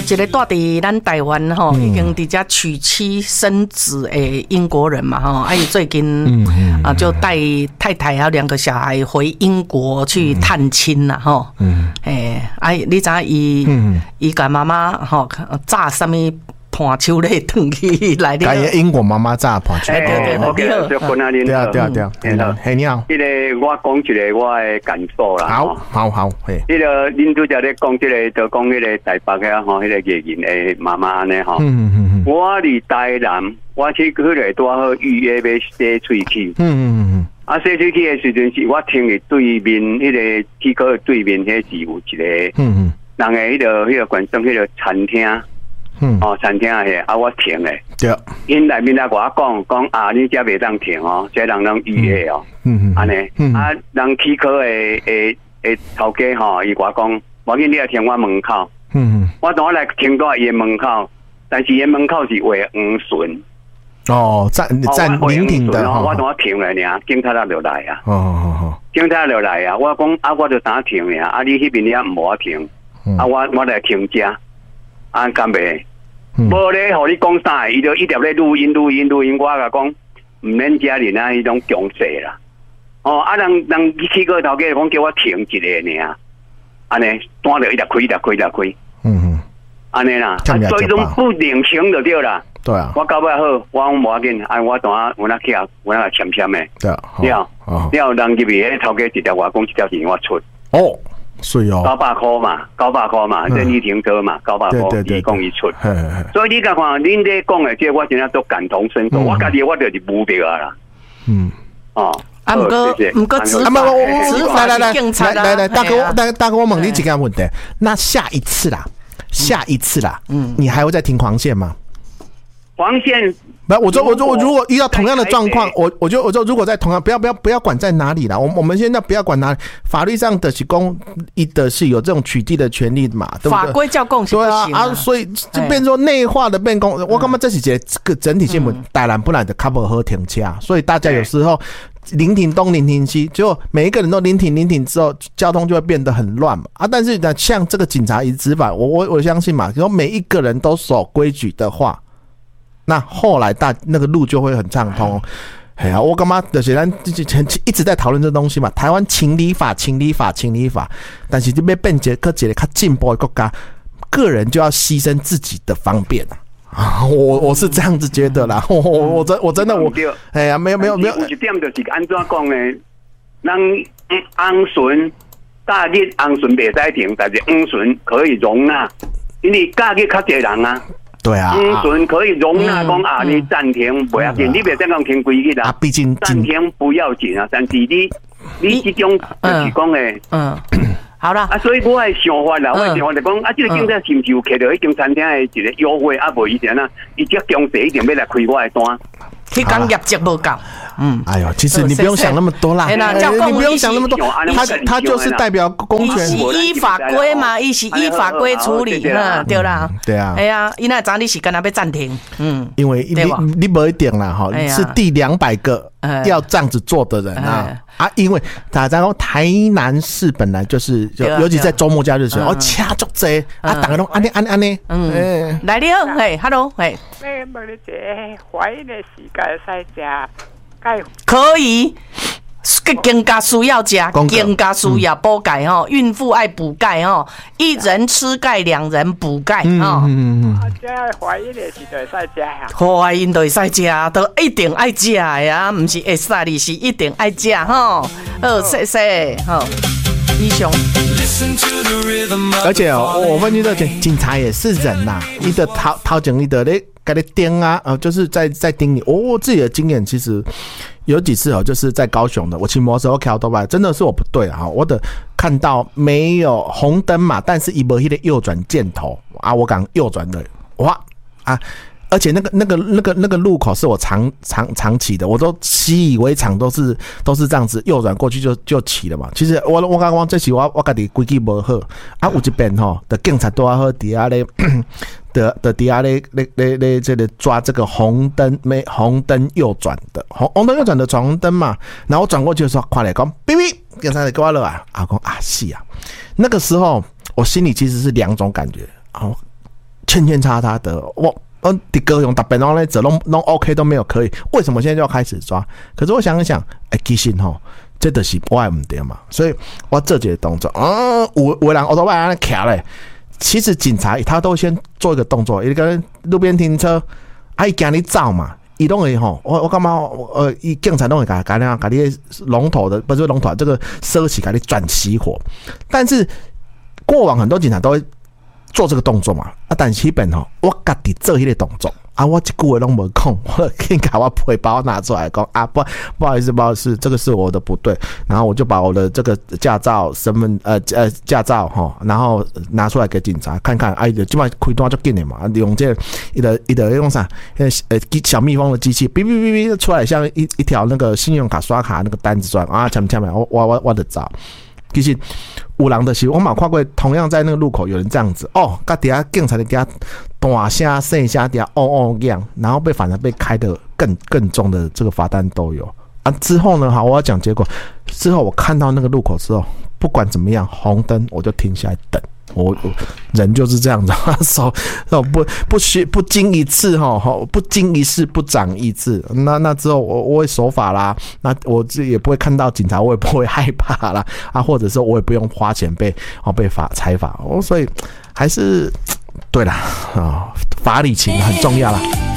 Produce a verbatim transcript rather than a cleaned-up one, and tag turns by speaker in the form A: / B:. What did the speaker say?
A: 一个住伫咱台湾吼，已经伫遮娶妻生子诶英国人嘛吼，啊伊最近啊就带太太还有两个小孩回英国去探亲啦吼，诶，啊你知伊伊甲妈妈吼炸什么？盘手咧，转去来了。
B: 家英国妈妈炸盘手。
C: 哎，对对对，就跟阿恁。
B: 对啊对啊对啊，嘿啦，嘿你好。
C: 这个我讲一个我的感受啦。
B: 好，好好，嘿。
C: 这个恁拄则咧讲，这个就讲迄个台北个吼，迄个艺人的妈妈安尼吼。嗯嗯嗯。我伫台南，我去迄个拄好预约要洗喙齿。嗯嗯嗯。啊，洗喙齿的时阵是我听伊对面迄个齿科对面，迄是有一个。嗯嗯。人的迄个迄个管生迄个餐厅。嗯，哦，餐厅啊，啊，我停嘞。对。因内面来我讲讲啊，你遮袂当停哦，这人能预约哦。嗯嗯。安尼，啊，人齿科诶诶诶头家吼，伊我讲，我紧你来停我门口。嗯嗯。我当我来停到伊门口，但是伊门口是画黄顺。
B: 哦，站站临停的
C: 哈。我当我停了呢，警察就来啊。哦哦哦。警察就来啊，我讲啊，我就打停了啊，你迄边你也唔好停，啊，我我来停遮，啊，干袂？无咧，互你讲啥？伊就一直咧录音、录音、录音。我甲讲，唔免家人啊，迄种强势啦。哦，啊，人人去个头家讲叫我停一个尔，安尼单着一直开、一直开、一直开。嗯嗯，安尼啦，啊，所以种不领情就对啦。对啊。我到尾好，我讲无要紧，啊，我当下我那去啊，我那签签诶。对啊。了，了，人入去迄头家直接我讲一条钱我出。哦。是哦，九百块嘛，九百块嘛，这你停车嘛，九百块，一共一出。所以你甲看，恁在讲的这我真正都感同身受，我家己我就是无着啊啦。嗯，哦，
A: 啊，唔过唔过执法，执法是警察啦。
B: 来来，大哥，大大哥，我问你几个问题。那下一次啦，下一次啦，嗯，你还会再停黄线吗？
C: 黄线。
B: 不，我说，我说，我如果遇到同样的状况，我我就我就如果在同样，不要不要不要管在哪里啦，我我们现在不要管哪里，法律上的是公一的是有这种取缔的权利嘛，对不对？
A: 法规叫共行不行啊？
B: 对啊，啊，所以就变成内化的变公，我感觉这是一个整体性，当然不然的 cover 和停车，所以大家有时候临停东临停西，结果每一个人都临停临停之后，交通就会变得很乱嘛啊！但是呢，像这个警察一执法，我我我相信嘛，如果每一个人都守规矩的话。那后来大那个路就会很畅通，哎呀，我干嘛就是咱一直在讨论这东西嘛。台湾情理法、情理法、情理法，但是这边变一个一个较进步的国家，个人就要牺牲自己的方便啊！我我是这样子觉得啦，我我我真我真的我，哎呀，没有没有没有。
C: 有一点就是安怎讲呢？咱红船假日红船袂使停，但是红船可以容纳，因为假日较侪人啊。
B: 对啊，
C: 红船可以容纳讲啊，你暂停不要紧，你别再讲停规矩啦。毕竟暂停不要紧啊，但是你你这种就是讲诶，嗯，
A: 好啦，
C: 啊，所以我的想法啦，我的想法就讲啊，这个警察是不是有摕到迄间餐厅的一个优惠啊？无以前啊，伊只强势一定要来开我的单。
A: 迄讲业绩无够，
B: 嗯，哎呦，其实你不用想那么多啦，你不用想那么多，他他就是代表公权，
A: 是依法规嘛，伊是依法规处理，嗯，对啦，
B: 对啊，
A: 哎呀，伊那早你是跟他要暂停，嗯，
B: 因为你你不一定啦哈，是第两百个要这样子做的人啊啊，因为大家讲台南市本来就是，尤其在周末假日的时候，哦，车足多啊，大家都安尼安尼安尼，
A: 嗯，来你好，嘿 ，hello， 嘿，
D: 咩问你这怀孕的时间使食？
A: 可以，更加需要吃，更加需要补钙哈。孕妇爱补钙哈，一人吃钙，两人补钙哈。
D: 嗯嗯。啊，这怀孕的时阵使吃呀？
A: 怀孕就会使吃，都一定爱吃呀，不是会使你是一定爱吃哈。好，谢谢哈。医生。
B: 而且哦，我问你的警察也是人呐，你的掏掏警，你的咧。给你盯啊，呃，就是在在盯你。我、哦、自己的经验其实有几次哦，就是在高雄的，我骑摩托车开到吧，真的是我不对啊，我的看到没有红灯嘛，但是一没那个右转箭头啊，我刚右转的，哇啊！而且那个那个那个那个路口是我常常常骑的，我都习以为常，都是都是这样子右转过去就就骑了嘛。其实我我刚刚这是我我家己规矩无好啊，有一边吼的警察都要好底下咧，的的底下咧咧咧咧这里抓这个红灯没红灯右转的红红灯右转的闯红灯嘛，然后我转过去的时候，快来讲哔哔，警察来给我了啊，啊讲啊是啊，那个时候我心里其实是两种感觉啊。 圈圈叉叉的，我嗯，的高雄大本拢来走，拢拢 OK 都没有可以，为什么现在就要开始抓？可是我想一想，哎、欸，其实吼，这就是我的问题嘛，所以我做这个动作，嗯，有有人奥多麦安尼徛咧，其实警察他都先做一个动作，一个路边停车，啊，伊惊你走嘛。伊拢会吼，我我感觉呃，伊警察拢会甲甲你甲你龙头的，不是龙头，这个奢侈甲你转熄火。但是过往很多警察都会做这个动作嘛，啊，但是迄边吼，我家己做迄个动作，啊，我一句话拢无讲，我先把我背包拿出来讲啊，不不好意思，不好意思，这个是我的不对，然后我就把我的这个驾照、身份呃呃驾照哈，然后拿出来给警察看看，啊，就基本上开单就紧的嘛，用这一个一个用啥，呃小蜜蜂的机器，哔哔哔哔出来，像一一条那个信用卡刷卡那个单子出来啊，前面前面我我我我的找。其实有人的是，我嘛看过，同样在那个路口有人这样子哦，甲底下警察的底下大声、细声底下哦哦样，然后被反而被开的更更重的这个罚单都有啊。之后呢，好，我要讲结果。之后我看到那个路口之后，不管怎么样，红灯我就停下来等。我, 我人就是这样子，手不不学不经一次哈，不经一事不长一智。那那之后我我会守法啦，那我自己也不会看到警察，我也不会害怕啦啊，或者说我也不用花钱被哦被罚裁罚。哦，所以还是对啦啊，法理情很重要啦。